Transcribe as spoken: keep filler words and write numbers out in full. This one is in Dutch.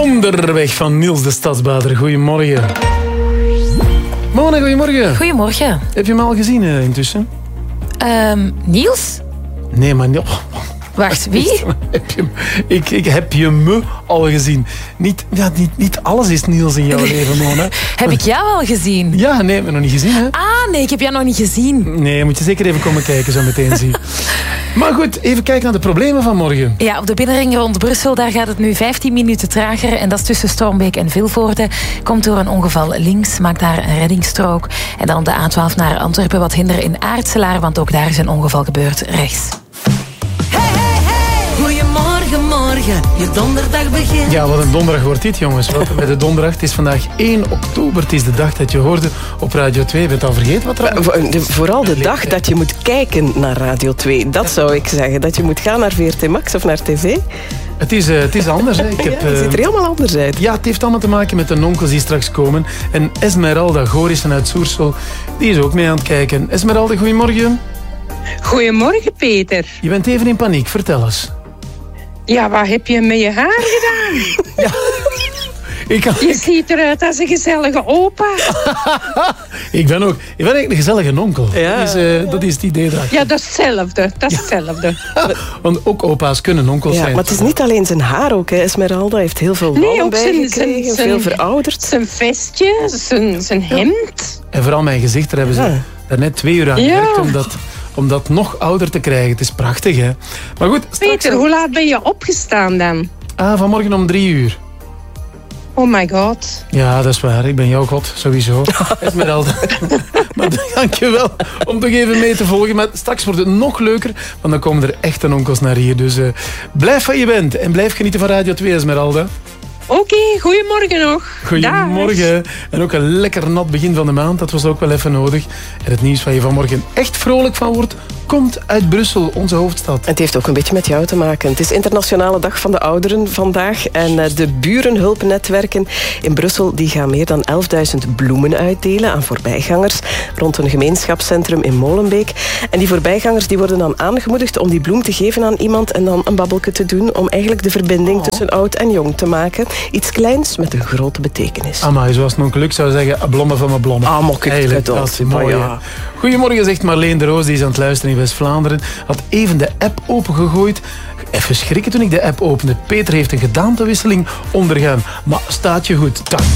Onderweg van Niels de Stadsbader. Goedemorgen. Mona, goedemorgen. Goedemorgen. Heb je hem al gezien uh, intussen? Um, Niels? Nee, maar... Oh. Wacht, wie? Heb je, ik, ik heb je me al gezien. Niet, ja, niet, niet alles is Niels in jouw leven, Mona. Heb ik jou al gezien? Ja, nee, heb je nog niet gezien, hè? Ah, nee, ik heb jou nog niet gezien. Nee, moet je zeker even komen kijken, zo meteen zie. Maar goed, even kijken naar de problemen van morgen. Ja, op de binnenring rond Brussel, daar gaat het nu vijftien minuten trager. En dat is tussen Stormbeek en Vilvoorde. Komt door een ongeval links, maakt daar een reddingsstrook. En dan op de A twaalf naar Antwerpen wat hinder in Aartselaar, want ook daar is een ongeval gebeurd rechts. Goedemorgen, morgen, je donderdag begint. Ja, wat een donderdag wordt dit, jongens. Welkom bij de donderdag. Het is vandaag één oktober. Het is de dag dat je hoorde op Radio twee. Ben je het al vergeten? Wat er... Vooral de dag dat je moet kijken naar Radio twee. Dat zou ik zeggen. Dat je moet gaan naar V R T Max of naar tv. Het is, uh, het is anders. Hè. Ik heb, ja, het ziet er helemaal anders uit. Ja, het heeft allemaal te maken met de onkels die straks komen. En Esmeralda Gorissen uit Soersel, die is ook mee aan het kijken. Esmeralda, goedemorgen. Goedemorgen, Peter. Je bent even in paniek. Vertel eens. Ja, wat heb je met je haar gedaan? Ja. Ik kan... Je ziet eruit als een gezellige opa. ik ben ook... Ik ben eigenlijk een gezellige onkel. Ja. Dat, is, uh, dat is het idee erachter. Ja, dat is hetzelfde. Dat is hetzelfde. Want ook opa's kunnen onkels ja, zijn. Maar het is niet alleen zijn haar ook. Hè. Esmeralda heeft heel veel wallen nee, ook zijn, bijgekregen, zijn, veel verouderd. Zijn vestje, zijn, zijn hemd. En vooral mijn gezicht, daar hebben ze ja. daarnet twee uur aan ja. gewerkt om dat... om dat nog ouder te krijgen. Het is prachtig, hè. Maar goed, straks... Peter, hoe laat ben je opgestaan dan? Ah, vanmorgen om drie uur. Oh my god. Ja, dat is waar. Ik ben jouw god, sowieso. Esmeralda. Maar dank je wel om toch even mee te volgen. Maar straks wordt het nog leuker, want dan komen er echte onkels naar hier. Dus uh, blijf wat je bent en blijf genieten van Radio twee, Esmeralda. Oké, okay, goedemorgen nog. Goedemorgen. Dag. En ook een lekker nat begin van de maand. Dat was ook wel even nodig. En het nieuws waar je vanmorgen echt vrolijk van wordt, komt uit Brussel, onze hoofdstad. Het heeft ook een beetje met jou te maken. Het is Internationale Dag van de Ouderen vandaag. En de burenhulpnetwerken in Brussel die gaan meer dan elfduizend bloemen uitdelen aan voorbijgangers rond een gemeenschapscentrum in Molenbeek. En die voorbijgangers die worden dan aangemoedigd om die bloem te geven aan iemand en dan een babbeltje te doen om eigenlijk de verbinding oh. tussen oud en jong te maken. Iets kleins met een grote betekenis. Amai, zoals onkel Luc zou zeggen, een blomme van mijn blomme. Ah, mok ik het dat is mooi. Ja. Goedemorgen, zegt Marleen de Roos, die is aan het luisteren in West-Vlaanderen. Had even de app opengegooid. Even schrikken toen ik de app opende. Peter heeft een gedaantewisseling ondergaan. Maar staat je goed. Dank.